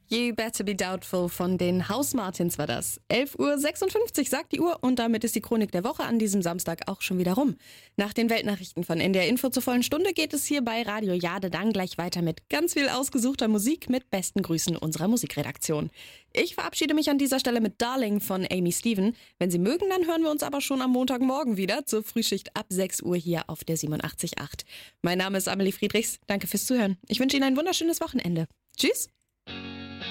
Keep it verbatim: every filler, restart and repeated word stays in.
You Better Be Doubtful von den House Martins war das. elf Uhr sechsundfünfzig sagt die Uhr und damit ist die Chronik der Woche an diesem Samstag auch schon wieder rum. Nach den Weltnachrichten von N D R Info zur vollen Stunde geht es hier bei Radio Jade dann gleich weiter mit ganz viel ausgesuchter Musik mit besten Grüßen unserer Musikredaktion. Ich verabschiede mich an dieser Stelle mit Darling von Amy Stephen. Wenn Sie mögen, dann hören wir uns aber schon am Montagmorgen wieder zur Frühschicht ab sechs Uhr hier auf der siebenundachtzig Komma acht. Mein Name ist Amelie Friedrichs. Danke fürs Zuhören. Ich wünsche Ihnen ein wunderschönes Wochenende. Tschüss!